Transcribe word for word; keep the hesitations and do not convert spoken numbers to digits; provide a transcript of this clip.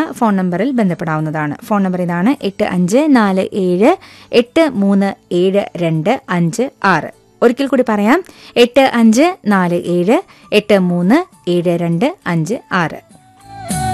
Phone നമ്പറിൽ ബന്ധപ്പെടാവുന്നതാണ്. Phone number ഇതാണ്: എട്ട് അഞ്ച് നാല് ഏഴ് എട്ട് മൂന്ന് ഏഴ് രണ്ട് അഞ്ച് ആറ്. ഒരിക്കൽ കൂടി പറയാം: എട്ട് അഞ്ച് നാല് ഏഴ് എട്ട് മൂന്ന് ഏഴ് രണ്ട് അഞ്ച് ആറ്.